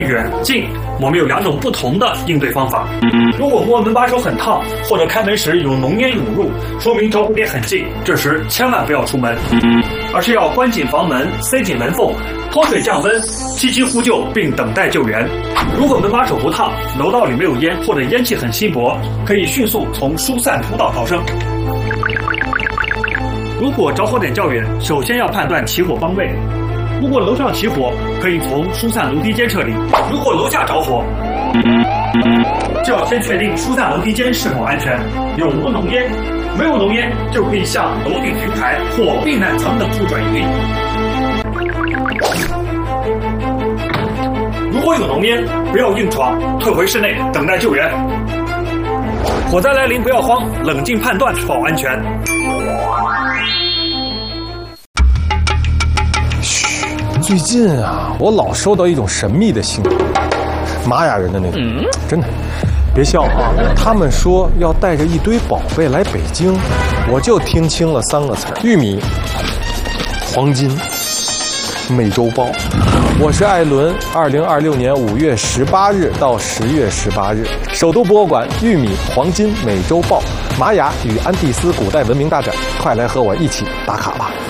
远近，我们有2种不同的应对方法。如果摸门把手很烫，或者开门时有浓烟涌入，说明着火点很近，这时千万不要出门，而是要关紧房门，塞紧门缝，脱水降温，积极呼救并等待救援。如果门把手不烫，楼道里没有烟或者烟气很稀薄，可以迅速从疏散通道逃生。如果着火点较远，首先要判断起火方位。如果楼上起火，可以从疏散楼梯间撤离；如果楼下着火，就要先确定疏散楼梯间是否安全，有无浓烟。没有浓烟，就可以向楼顶平台或避难层等处转移。如果有浓烟，不要硬闯，退回室内等待救援。火灾来临不要慌，冷静判断保安全。 最近啊，我老收到一种神秘的信，玛雅人的那种，真的，别笑啊！他们说要带着一堆宝贝来北京，我就听清了3个词：玉米、黄金、美洲豹。我是艾伦，2026年5月18日到10月18日，首都博物馆玉米、黄金、美洲豹、玛雅与安第斯古代文明大展，快来和我一起打卡吧！